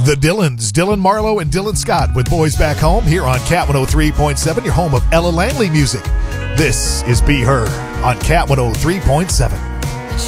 The Dylans, Dylan Marlowe and Dylan Scott with Boys Back Home here on Cat 103.7, your home of Ella Langley music. This is Be Heard on Cat 103.7.